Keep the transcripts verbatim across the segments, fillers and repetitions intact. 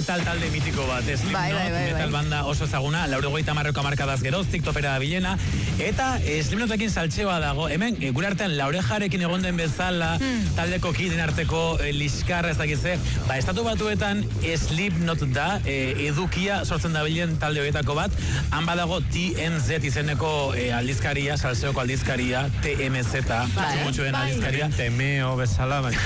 metal talde mitiko bat, ez? Bai, bai, bai, metal bai. banda oso ezaguna, laurogeita hamarreko hamarkadaz geroztik, topera da bilena, eta Slipknotekin saltxeoa dago, hemen, e, gure artean laurejarekin egon den bezala, hmm. taldeko kiden arteko e, liskarra ez dakize, ba, estatu batuetan Slipknot da, e, edukia sortzen da bilen talde horietako bat, han badago T M Z izeneko e, aldizkaria, salseoko aldizkaria, T M Z, txumotxoen aldizkaria. Temeo bezala, baina.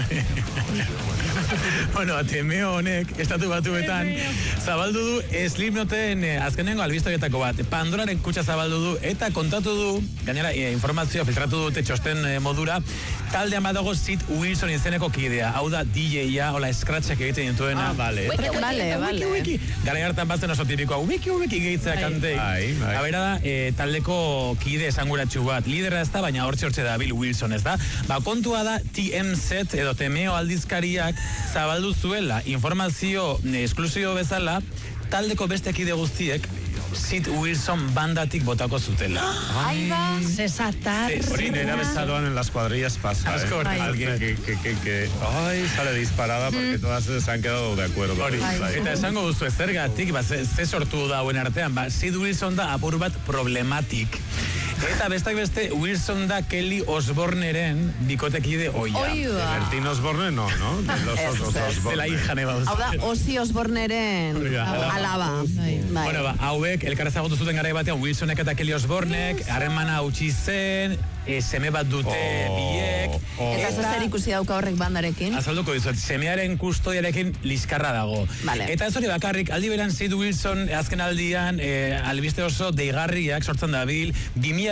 Bueno, Temeo honek, estatu batuetan, zabaldu du Slipknoten eh, azkenengo albistoietako bat. Pandoraren kutxa zabaldu du, eta kontatu du, gainera, eh, informazioa filtratu dute txosten eh, modura, taldean badago Sid Wilson izeneko kidea, hau da D J-a, hola eskratxak egiten dituena. Ah, vale. Wiki, wiki, Vale, wiki, vale. Wiki, Gara hartan bazen oso tipikoa, wiki, wiki gehitzea kantei. Habera da, eh, taldeko kide esanguratsu bat, lidera ez da, baina hortxe hortxe da Bill Wilson, ez da? Ba, kontua da T M Z edo Temeo aldizkariak zabaldu zuela informazio esklusio bezala, taldeko beste kide guztiek Sid Wilson bandatik botako zutela. Ahí va, Cesatar. Hori nera bezaroan en las cuadrillas pasa, Asko, ¿eh? bai. Alguien que, que, que, que, ay, sale disparada porque todas se han quedado de acuerdo. Hori, Bai. eta esango duzu ezergatik, ba, ze, ze sortu da hauen artean, ba, Sid Wilson da apur bat problematik. Eta bestak beste, Wilson da Kelly Osbourneren bikotekide oia. Oiba. Bertín Osborne no, ¿no? De los Ez, otros ez. De la Osborne. hija neba Hau da, Ozzy Osbourneren alaba. Bai. Bueno, ba, hauek, elkar ezagutu zuten garai batean, Wilsonek eta Kelly Osbournek, harremana utzi zen, e, seme bat dute Oh, biek. oh. Eta zer ikusi dauka horrek bandarekin? Azalduko dizuet, semearen kustodiarekin liskarra dago. Vale. Eta ez hori bakarrik, aldi beran Sid Wilson azken aldian, e, albiste oso deigarriak sortzen dabil, bi mila